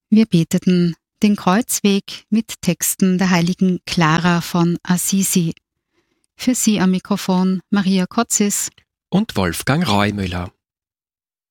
Wir beteten den Kreuzweg mit Texten der heiligen Clara von Assisi. Für Sie am Mikrofon Maria Kotzis und Wolfgang Reumüller.